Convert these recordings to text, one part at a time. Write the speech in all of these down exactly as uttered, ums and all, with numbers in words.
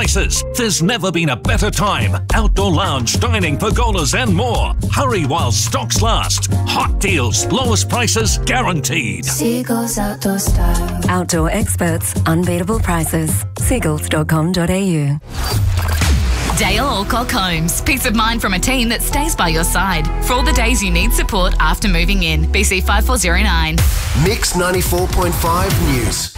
prices. There's never been a better time. Outdoor lounge, dining, pergolas and more. Hurry while stocks last. Hot deals, lowest prices guaranteed. Seagulls Outdoor Style. Outdoor experts, unbeatable prices. seagulls dot com dot a u. Dale Alcock Homes. Peace of mind from a team that stays by your side. For all the days you need support after moving in. B C five four zero nine. Mix ninety-four point five News.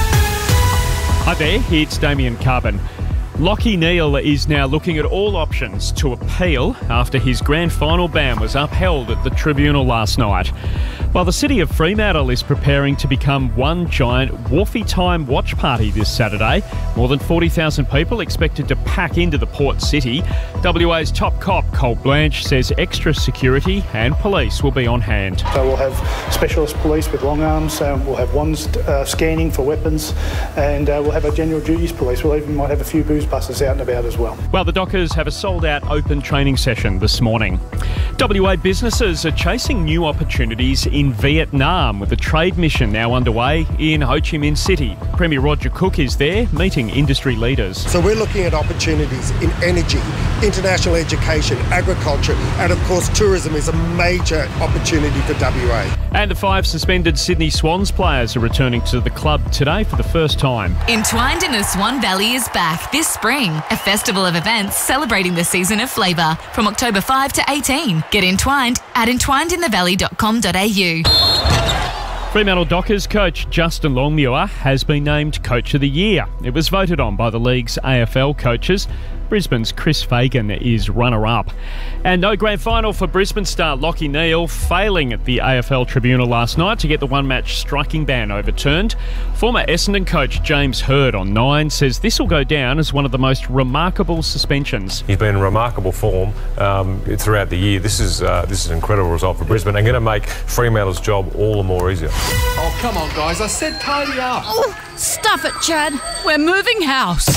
Hi there, it's Damien Carbon. Lachie Neale is now looking at all options to appeal after his grand final ban was upheld at the tribunal last night. While the city of Fremantle is preparing to become one giant Wharfie Time watch party this Saturday, more than forty thousand people expected to pack into the port city. W A's top cop, Colt Blanche, says extra security and police will be on hand. So we'll have specialist police with long arms, um, we'll have ones uh, scanning for weapons, and uh, we'll have a general duties police. We'll even might have a few booze buses out and about as well. Well, the Dockers have a sold-out open training session this morning. W A businesses are chasing new opportunities in Vietnam with a trade mission now underway in Ho Chi Minh City. Premier Roger Cook is there meeting industry leaders. So we're looking at opportunities in energy, international education, agriculture, and of course tourism is a major opportunity for W A. And the five suspended Sydney Swans players are returning to the club today for the first time. Entwined in the Swan Valley is back this spring. A festival of events celebrating the season of flavour from October fifth to eighteen. Get entwined at entwined in the valley dot com dot a u. Fremantle Dockers coach Justin Longmuir has been named Coach of the Year. It was voted on by the league's A F L coaches. Brisbane's Chris Fagan is runner-up. And no grand final for Brisbane star Lachie Neale, failing at the A F L tribunal last night to get the one-match striking ban overturned. Former Essendon coach James Hird on Nine says this will go down as one of the most remarkable suspensions. He's been in remarkable form um, throughout the year. This is uh, this is an incredible result for Brisbane and going to make Fremantle's job all the more easier. Oh, come on, guys. I said tidy up. Oh, stuff it, Chad. We're moving house.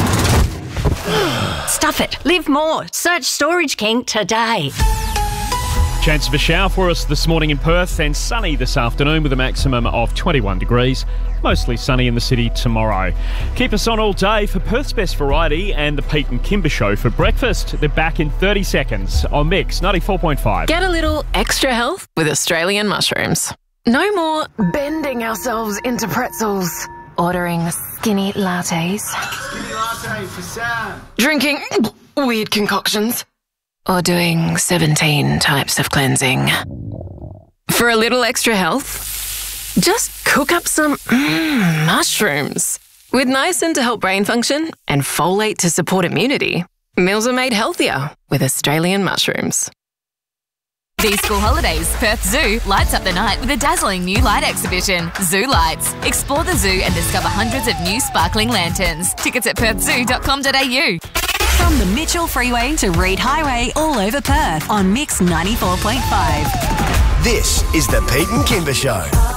Stuff it. Live more. Search Storage King today. Chance of a shower for us this morning in Perth and sunny this afternoon with a maximum of twenty-one degrees. Mostly sunny in the city tomorrow. Keep us on all day for Perth's Best Variety and the Pete and Kimber Show for breakfast. They're back in thirty seconds on Mix ninety-four point five. Get a little extra health with Australian mushrooms. No more bending ourselves into pretzels. Ordering skinny lattes. Skinny latte for Sam. Drinking weird concoctions. Or doing seventeen types of cleansing. For a little extra health, just cook up some mm, mushrooms. With niacin to help brain function and folate to support immunity, meals are made healthier with Australian mushrooms. These school holidays, Perth Zoo lights up the night with a dazzling new light exhibition, Zoo Lights. Explore the zoo and discover hundreds of new sparkling lanterns. Tickets at perth zoo dot com dot a u. From the Mitchell Freeway to Reid Highway, all over Perth on Mix ninety-four point five. This is the Pete and Kimber Show.